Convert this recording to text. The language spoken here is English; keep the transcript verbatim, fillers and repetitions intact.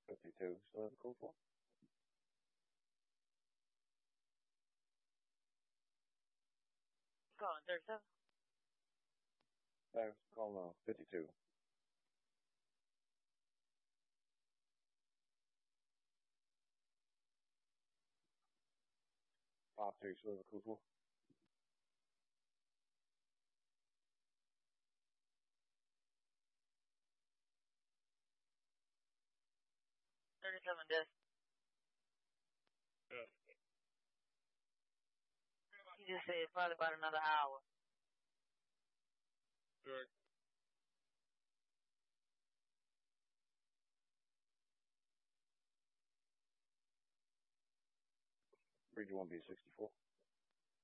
fifty-two, still have a code for? Calling thirty-seven. Thanks, call now, fifty-two. five two, still have a code for? thirty-seven death. Yeah. He just said probably about another hour. Direct. Region one B sixty-four.